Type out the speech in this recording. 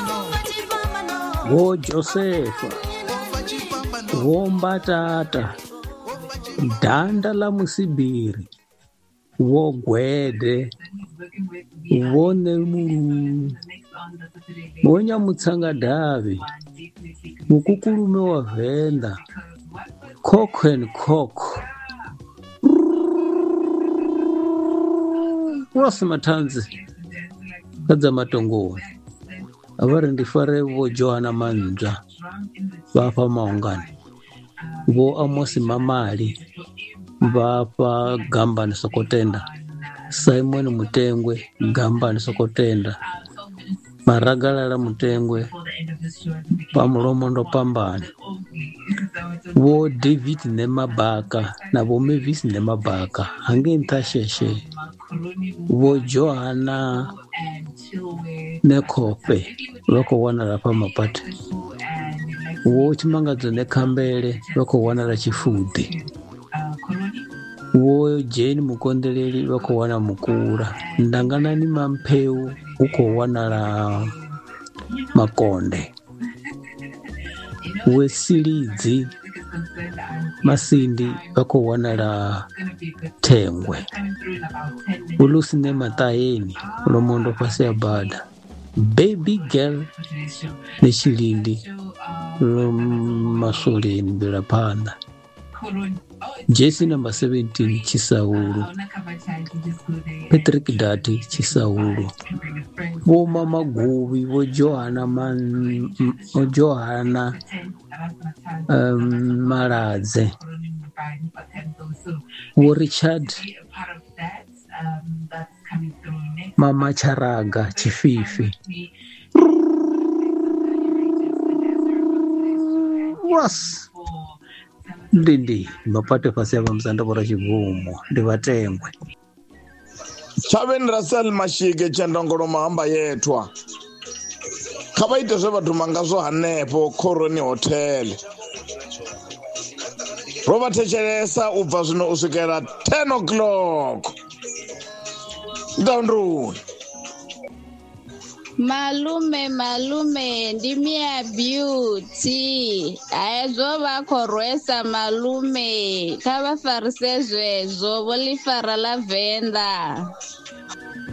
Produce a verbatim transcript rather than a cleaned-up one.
wo Josefa, wo Mbatata, danda la Musibiri, wo Gwede, wo Nelmuru, wo Nyamutsanga Davi, mukukulume wa Venda, Cock and Cock, Rosi Matanzi, kadza matongoni. Avari ndifare vo Johanna Manza, vapa maungani, vo Amosi Mamali, vapa Gambani Sokotenda, Simon Mutengwe, Gambani Sokotenda, Maragalala Mutengwe, Pamulomondo Pambani, vo David Nemabaka, na vo Mavis Nemabaka, hange ntasheshe, vo Johanna Nekope, loko wana la pa mapati, wo Chimangadzo Nekambele, loko wana la Chifude, wo Jane Mukondeleli, loko wana Mukura, Ndanganani Mampeu, uko wana la Makonde, we Silidzi Masindi, loko wana la Tengwe, ulusi ne Matayeni, ulomondo pasi abada, Baby Girl ne Chilindi, lo Masoleni bila pana, Jesse number seventeen Chisauru, Patrick Dati Chisauru, wo Mama Govi, wo Johanna Man, wo Johanna um, Maradze, wo Richard Mama Charaga Chififi, was Ndindi mapate pasi ya msanda bora Chivumo ndivatengwe. Chaven Russell Mashige chandongoro mahamba yetwa kabaite zvevatu mangazo hanepo Coroni Hotel Robert Cheresa ubva zvino usvikira ten o'clock Downroad. Malume malume ndimia beauty aizova korwesa malume kava farisezwe zo volifara la Venda.